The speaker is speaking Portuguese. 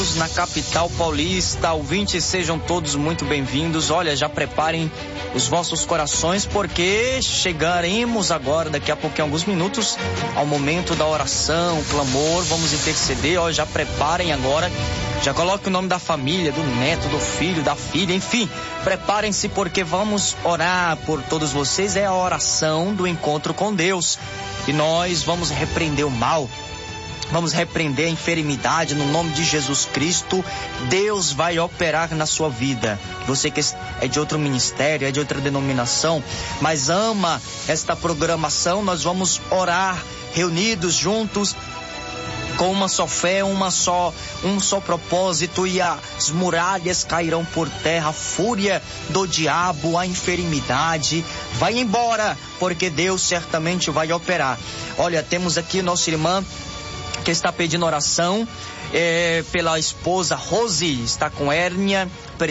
na capital paulista. Ouvintes, sejam todos muito bem-vindos. Olha, já preparem os vossos corações, porque chegaremos agora, daqui a pouco, em alguns minutos, ao momento da oração, clamor, vamos interceder. Olha, já preparem agora, já coloque o nome da família, do neto, do filho, da filha, enfim, preparem-se, porque vamos orar por todos vocês. É a oração do encontro com Deus, e nós vamos repreender o mal. Vamos repreender a enfermidade no nome de Jesus Cristo. Deus vai operar na sua vida. Você que é de outro ministério, é de outra denominação, mas ama esta programação, nós vamos orar reunidos juntos, com uma só fé, um só propósito, e as muralhas cairão por terra. A fúria do diabo, a enfermidade vai embora, porque Deus certamente vai operar. Olha, temos aqui nossa irmã que está pedindo oração pela esposa Rose, está com hérnia,